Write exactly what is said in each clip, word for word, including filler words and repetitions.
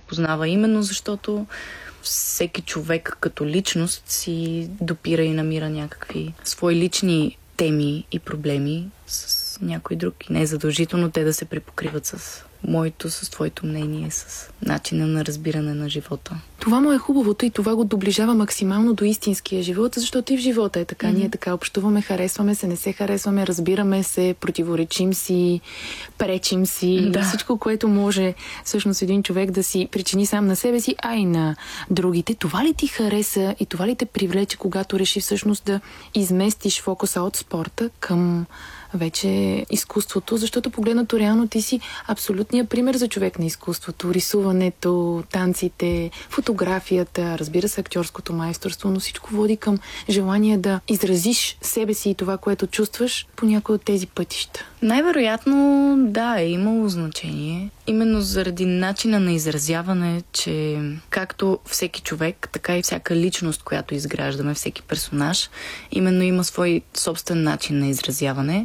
разпознава, именно защото всеки човек като личност си допира и намира някакви свои лични теми и проблеми с някой друг. И не е задължително те да се припокриват с моето, с твоето мнение, с начина на разбиране на живота. Това му е хубавото и това го доближава максимално до истинския живот, защото и в живота е така. Mm-hmm. Ние така общуваме, харесваме се, не се харесваме, разбираме се, противоречим си, пречим си. Да. Всичко, което може всъщност един човек да си причини сам на себе си, а и на другите. Това ли ти хареса и това ли те привлече, когато реши всъщност да изместиш фокуса от спорта към вече изкуството, защото погледнато реално ти си абсолютният пример за човек на изкуството. Рисуването, танците, фотографията, разбира се, актьорското майсторство, но всичко води към желание да изразиш себе си и това, което чувстваш по някои от тези пътища. Най-вероятно, да, е имало значение. Именно заради начина на изразяване, че както всеки човек, така и всяка личност, която изграждаме, всеки персонаж, именно има свой собствен начин на изразяване.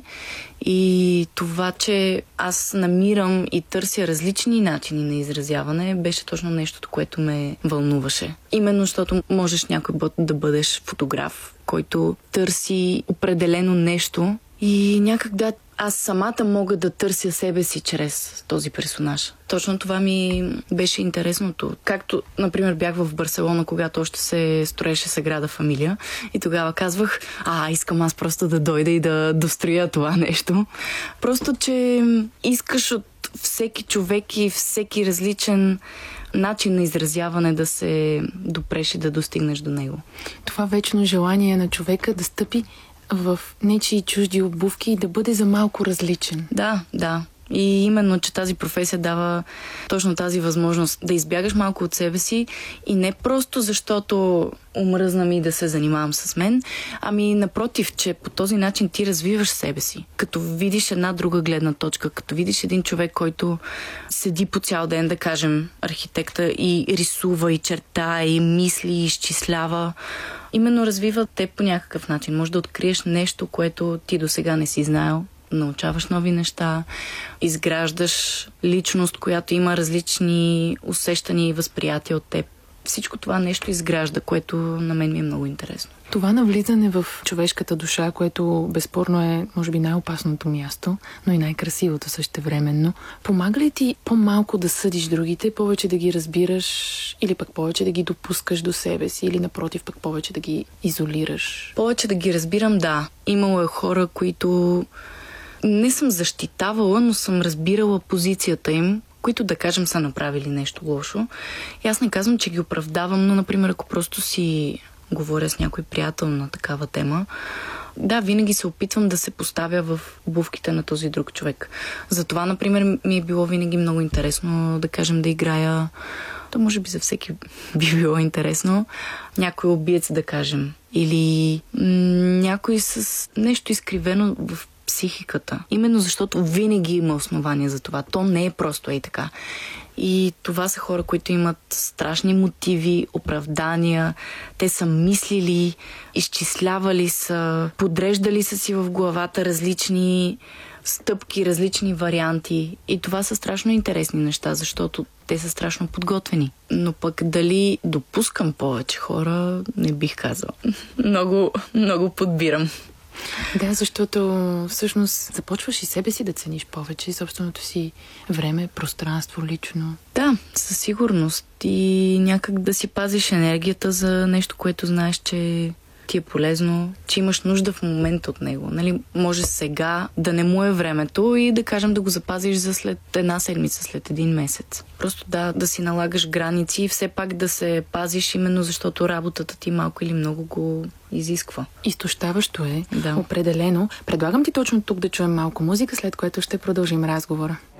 И това, че аз намирам и търся различни начини на изразяване, беше точно нещото, което ме вълнуваше. Именно защото можеш някой път да бъдеш фотограф, който търси определено нещо и някак да аз самата мога да търся себе си чрез този персонаж. Точно това ми беше интересното. Както, например, бях в Барселона, когато още се строеше Саграда Фамилия и тогава казвах, а, искам аз просто да дойда и да достроя това нещо. Просто, че искаш от всеки човек и всеки различен начин на изразяване да се допреш и да достигнеш до него. Това вечно желание на човека да стъпи в нечии чужди обувки и да бъде за малко различен. Да, да. И именно, че тази професия дава точно тази възможност да избягаш малко от себе си и не просто защото омръзна ми да се занимавам с мен, ами напротив, че по този начин ти развиваш себе си. Като видиш една друга гледна точка, като видиш един човек, който седи по цял ден, да кажем, архитекта и рисува, и черта, и мисли, и изчислява, именно развива те по някакъв начин. Може да откриеш нещо, което ти досега не си знаел, научаваш нови неща, изграждаш личност, която има различни усещания и възприятия от теб. Всичко това нещо изгражда, което на мен ми е много интересно. Това навлизане в човешката душа, което безспорно е, може би, най-опасното място, но и най-красивото същевременно, помага ли ти по-малко да съдиш другите, повече да ги разбираш или пък повече да ги допускаш до себе си, или напротив пък повече да ги изолираш? Повече да ги разбирам, да. Имало е хора, които не съм защитавала, но съм разбирала позицията им, които, да кажем, са направили нещо лошо. И аз не казвам, че ги оправдавам, но, например, ако просто си говоря с някой приятел на такава тема, да, винаги се опитвам да се поставя в обувките на този друг човек. Затова, например, ми е било винаги много интересно, да кажем, да играя, то може би за всеки би било интересно, някой убиец, да кажем, или м- някой с нещо изкривено в психиката. Именно защото винаги има основания за това. То не е просто ей така. И това са хора, които имат страшни мотиви, оправдания. Те са мислили, изчислявали са, подреждали са си в главата различни стъпки, различни варианти. И това са страшно интересни неща, защото те са страшно подготвени. Но пък дали допускам повече хора, не бих казала. Много, много подбирам. Да, защото всъщност започваш и себе си да цениш повече, и собственото си време, пространство, лично. Да, със сигурност. И някак да си пазиш енергията за нещо, което знаеш, че ти е полезно, че имаш нужда в момента от него. Нали? Може сега да не му е времето и да кажем да го запазиш за след една седмица, след един месец. Просто да, да си налагаш граници и все пак да се пазиш, именно защото работата ти малко или много го изисква. Изтощаващо е, да. Определено. Предлагам ти точно тук да чуем малко музика, след което ще продължим разговора.